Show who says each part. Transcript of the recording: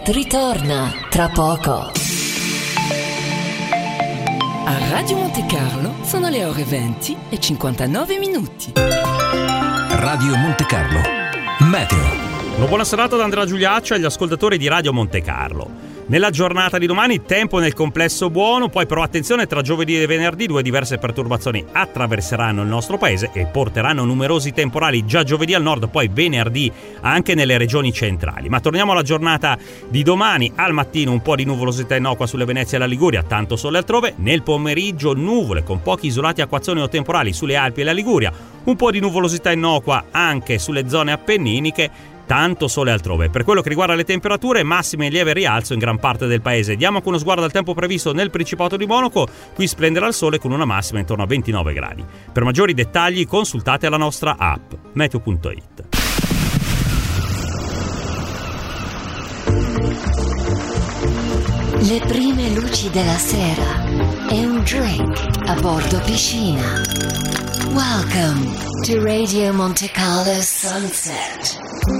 Speaker 1: ritorna tra poco.
Speaker 2: A Radio Monte Carlo sono le ore 20 e 59 minuti.
Speaker 3: Radio Monte Carlo Meteo.
Speaker 4: Una buona serata da Andrea Giuliaccio e agli ascoltatori di Radio Monte Carlo. Nella giornata di domani tempo nel complesso buono, poi però attenzione, tra giovedì e venerdì due diverse perturbazioni attraverseranno il nostro paese e porteranno numerosi temporali già giovedì al nord, poi venerdì anche nelle regioni centrali. Ma torniamo alla giornata di domani. Al mattino un po' di nuvolosità innocua sulle Venezie e la Liguria, tanto sole altrove. Nel pomeriggio nuvole con pochi isolati acquazzoni o temporali sulle Alpi e la Liguria, un po' di nuvolosità innocua anche sulle zone appenniniche, tanto sole altrove. Per quello che riguarda le temperature, massime in lieve rialzo in gran parte del paese. Diamo anche uno sguardo al tempo previsto nel Principato di Monaco. Qui splenderà il sole con una massima intorno a 29 gradi. Per maggiori dettagli consultate la nostra app meteo.it.
Speaker 1: Le prime luci della sera e un drink a bordo piscina. Welcome to Radio Monte Carlo Sunset.